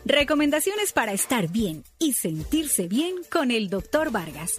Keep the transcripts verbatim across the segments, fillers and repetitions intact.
Recomendaciones para estar bien y sentirse bien con el doctor Vargas.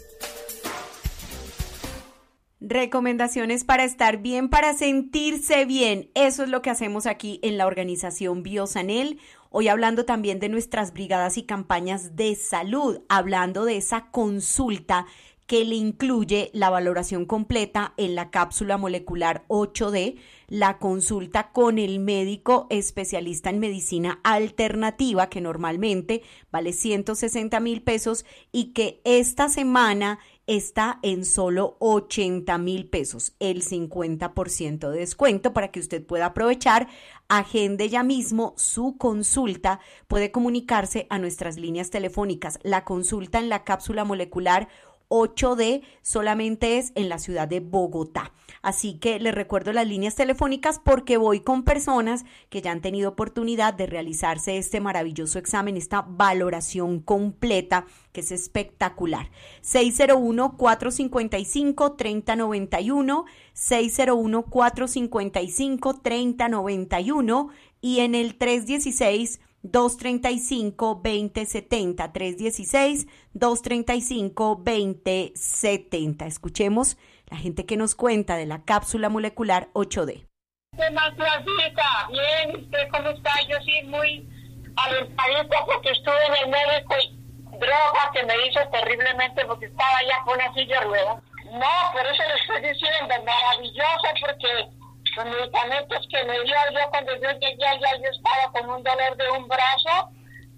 Recomendaciones para estar bien, para sentirse bien. Eso es lo que hacemos aquí en la organización Biosanel. Hoy hablando también de nuestras brigadas y campañas de salud, hablando de esa consulta que le incluye la valoración completa en la cápsula molecular ocho D, la consulta con el médico especialista en medicina alternativa, que normalmente vale ciento sesenta mil pesos y que esta semana está en solo ochenta mil pesos, el cincuenta por ciento de descuento para que usted pueda aprovechar. Agende ya mismo su consulta, puede comunicarse a nuestras líneas telefónicas. La consulta en la cápsula molecular ocho D solamente es en la ciudad de Bogotá. Así que les recuerdo las líneas telefónicas porque voy con personas que ya han tenido oportunidad de realizarse este maravilloso examen, esta valoración completa que es espectacular. seis cero uno, cuatro cinco cinco, tres cero nueve uno, seis cero uno, cuatro cinco cinco, tres cero nueve uno y en el tres uno seis, dos tres cinco, dos cero siete cero, tres uno seis, dos tres cinco, dos cero siete cero. Escuchemos la gente que nos cuenta de la cápsula molecular ocho D. ¿Qué más, Blanquita? Bien, ¿usted cómo está? Yo sí muy alentadita porque estuve en el médico y droga que me hizo terriblemente porque estaba ya con una silla de ruedas. No, por eso le estoy diciendo, maravilloso porque los medicamentos que me dio yo cuando yo llegué allá, yo estaba con un dolor de un brazo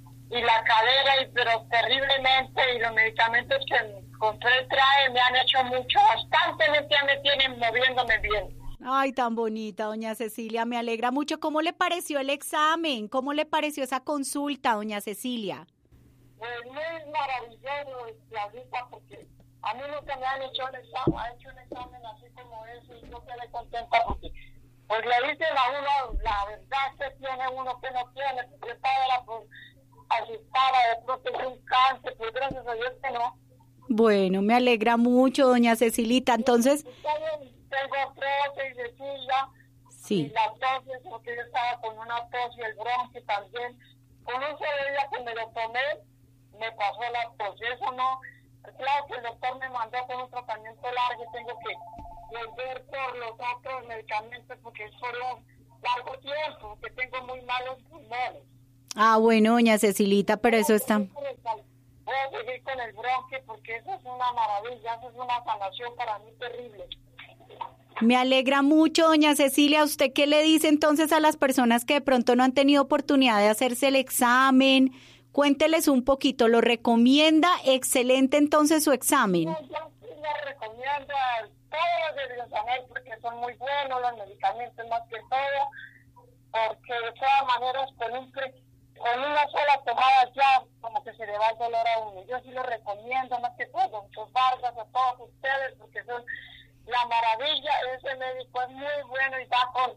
y la cadera, y, pero terriblemente, y los medicamentos que compré trae me han hecho mucho, bastante ya me tienen moviéndome bien. Ay, tan bonita, doña Cecilia, me alegra mucho. ¿Cómo le pareció el examen? ¿Cómo le pareció esa consulta, doña Cecilia? Pues muy maravilloso, Claudita, porque a mí nunca me han hecho un examen, ha hecho un examen así como ese y yo quedé contenta porque pues le dicen a uno la verdad que tiene uno que no tiene, porque estaba por asustada de pronto es un cáncer, pues gracias a Dios que no. Bueno, me alegra mucho, doña Cecilita, entonces... Tengo tos y cecilla, sí. Y la tos, porque yo estaba con una tos y el bronquio también. Con un solo día que me lo tomé, me pasó la tos. Eso no, claro que el doctor me mandó con un tratamiento largo, tengo que volver por los otros medicamentos porque es por un largo tiempo, porque tengo muy malos pulmones. Ah, bueno, doña Cecilita, pero eso está... Voy a seguir con el bronquio porque eso es una maravilla, eso es una sanación para mí terrible. Me alegra mucho, doña Cecilia. ¿Usted qué le dice entonces a las personas que de pronto no han tenido oportunidad de hacerse el examen? Cuénteles un poquito, ¿lo recomienda? Excelente entonces su examen. Yo sí lo recomiendo a todos los de Biosanel porque son muy buenos los medicamentos más que todo, porque de todas maneras con, un, con una sola tomada ya como que se le va el dolor a uno. Yo sí lo recomiendo más que todo, doctor Vargas, a todos ustedes, porque son la maravilla. Ese médico es muy bueno y va con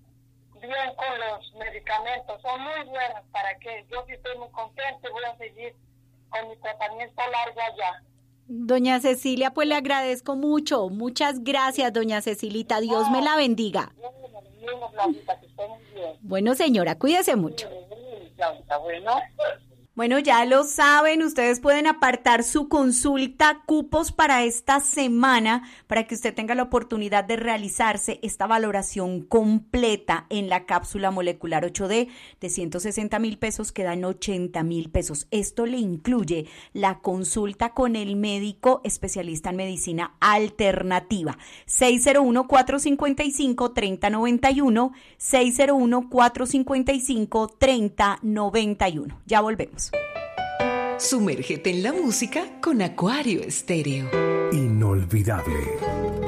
bien con los medicamentos, son muy buenos para que yo sí estoy muy contenta y voy a seguir con mi tratamiento largo allá. Doña Cecilia, pues le agradezco mucho, muchas gracias, doña Cecilita, Dios me la bendiga. Bueno, señora, cuídese mucho. Bueno. Bueno, ya lo saben, ustedes pueden apartar su consulta, cupos para esta semana, para que usted tenga la oportunidad de realizarse esta valoración completa en la cápsula molecular ocho D de ciento sesenta mil pesos, quedan ochenta mil pesos. Esto le incluye la consulta con el médico especialista en medicina alternativa. seis cero uno, cuatro cinco cinco, tres cero nueve uno, seis cero uno, cuatro cinco cinco, tres cero nueve uno. Ya volvemos. Sumérgete en la música con Acuario Estéreo. Inolvidable.